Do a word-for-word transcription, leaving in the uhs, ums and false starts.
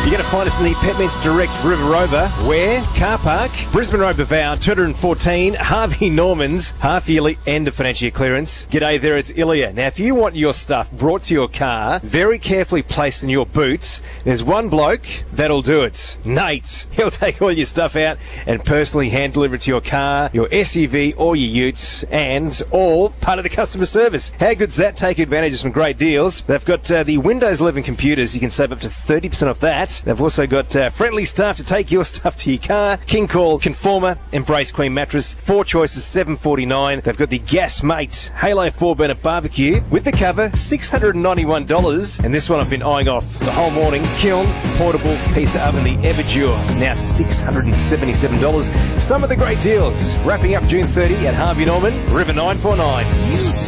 You're going to find us in the Petments Direct River Rover, where car park, Brisbane Road Bavau, two hundred fourteen, Harvey Norman's half-yearly end of financial year clearance. G'day there, it's Ilya. Now, if you want your stuff brought to your car, very carefully placed in your boot, there's one bloke that'll do it. Nate. He'll take all your stuff out and personally hand deliver it to your car, your S U V or your utes, and all part of the customer service. How good's that? Take advantage of some great deals. They've got uh, the Windows eleven computers. You can save up to thirty percent off that. They've also got uh, friendly staff to take your stuff to your car. King Call, Conformer, Embrace Queen mattress. Four choices, seven forty-nine. They've got the Gas Mate Halo four burner barbecue with the cover, six hundred ninety-one dollars. And this one I've been eyeing off the whole morning. Kiln Portable Pizza Oven, the Everdure, now six hundred seventy-seven dollars. Some of the great deals wrapping up June thirtieth at Harvey Norman, River nine four nine.